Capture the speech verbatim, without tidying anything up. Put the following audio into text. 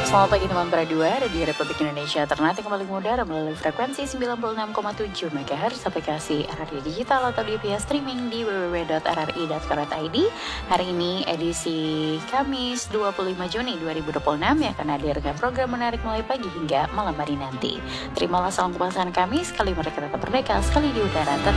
Selamat pagi teman Pradua, Radio Republik Indonesia Ternate kembali mengudara melalui frekuensi sembilan puluh enam koma tujuh MHz, aplikasi R R I Digital atau di via streaming di w w w dot r r i dot co dot i d. Hari ini edisi Kamis dua puluh lima Juni dua ribu dua puluh enam yang akan hadir dengan program menarik mulai pagi hingga malam hari nanti. Terimalah salam kebangsaan kami, sekali mereka tetap merdeka, sekali di udara tetap